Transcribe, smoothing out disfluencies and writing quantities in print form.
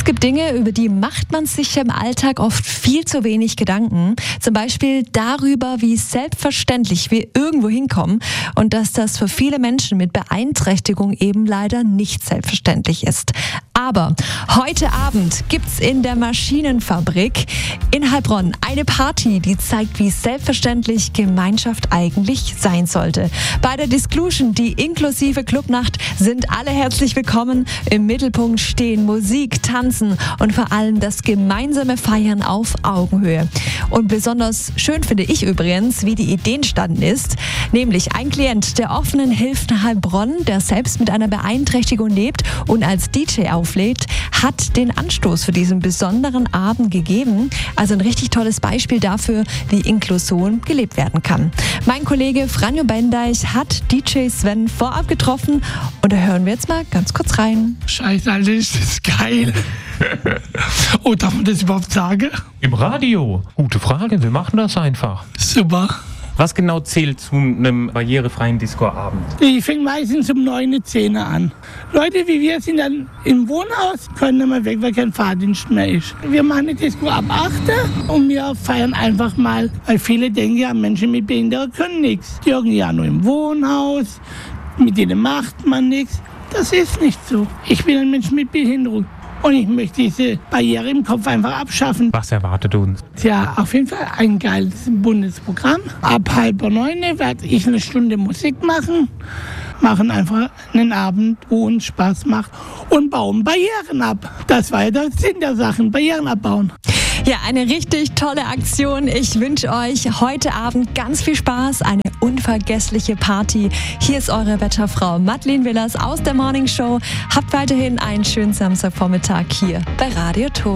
Es gibt Dinge, über die macht man sich im Alltag oft viel zu wenig Gedanken. Zum Beispiel darüber, wie selbstverständlich wir irgendwo hinkommen und dass das für viele Menschen mit Beeinträchtigung eben leider nicht selbstverständlich ist. Aber heute Abend gibt's in der Maschinenfabrik in Heilbronn eine Party, die zeigt, wie selbstverständlich Gemeinschaft eigentlich sein sollte. Bei der Disclusion, die inklusive Clubnacht, sind alle herzlich willkommen. Im Mittelpunkt stehen Musik, Tanzen und vor allem das gemeinsame Feiern auf Augenhöhe. Und besonders schön finde ich übrigens, wie die Idee entstanden ist, nämlich ein Klient der offenen Hilfen Heilbronn, der selbst mit einer Beeinträchtigung lebt und als DJ auflegt, hat den Anstoß für diesen besonderen Abend gegeben. Also ein richtig tolles Beispiel dafür, wie Inklusion gelebt werden kann. Mein Kollege Franjo Bendeich hat DJ Sven vorab getroffen und da hören wir jetzt mal ganz kurz rein. Scheiße, Alter, ist das geil. Oh, darf man das überhaupt sagen? Im Radio? Gute Frage, wir machen das einfach. Super. Was genau zählt zu einem barrierefreien Disco-Abend? Ich fängt meistens um 9, 10 an. Leute wie wir sind dann im Wohnhaus, können nicht mehr weg, weil kein Fahrdienst mehr ist. Wir machen die Disco ab 8 und wir feiern einfach mal, weil viele denken ja, Menschen mit Behinderung können nichts. Die hocken ja nur im Wohnhaus, mit denen macht man nichts. Das ist nicht so. Ich bin ein Mensch mit Behinderung. Und ich möchte diese Barriere im Kopf einfach abschaffen. Was erwartet uns? Tja, auf jeden Fall ein geiles buntes Programm. Ab 8:30 werde ich eine Stunde Musik machen einfach einen Abend, wo uns Spaß macht und bauen Barrieren ab. Das war ja der Sinn der Sachen, Barrieren abbauen. Ja, eine richtig tolle Aktion. Ich wünsche euch heute Abend ganz viel Spaß, eine unvergessliche Party. Hier ist eure Wetterfrau Madeleine Willers aus der Morning Show. Habt weiterhin einen schönen Samstagvormittag hier bei Radio Ton.